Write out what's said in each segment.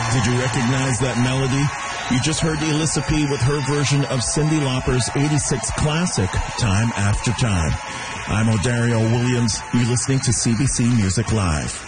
Did you recognize that melody? You just heard Elissa P with her version of Cyndi Lauper's 86 classic, Time After Time. I'm O'Dario Williams. You're listening to CBC Music Live.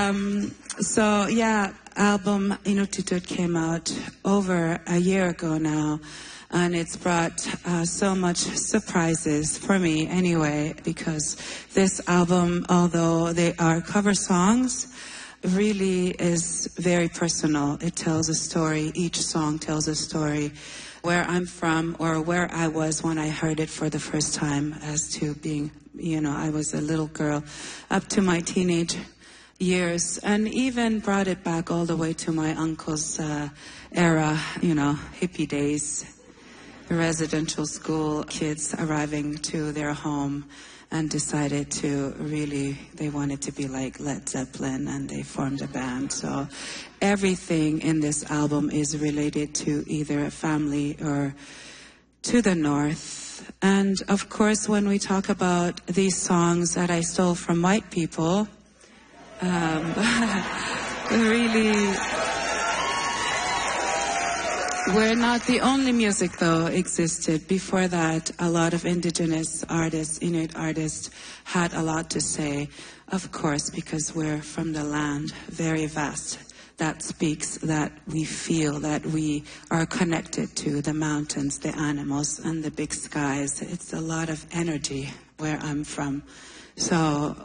Album Inutitude came out over a year ago now, and it's brought so much surprises for me anyway, because this album, although they are cover songs, really is very personal. It tells a story. Each song tells a story. Where I'm from, or where I was when I heard it for the first time, as to being, I was a little girl up to my teenage years, and even brought it back all the way to my uncle's era, hippie days, residential school kids arriving to their home and decided to they wanted to be like Led Zeppelin, and they formed a band. So everything in this album is related to either a family or to the North. And of course, when we talk about these songs that I stole from white people, really, we're not the only music, though, existed. Before that, a lot of indigenous artists, Inuit artists, had a lot to say, of course, because we're from the land, very vast. That speaks that we feel that we are connected to the mountains, the animals, and the big skies. It's a lot of energy where I'm from. So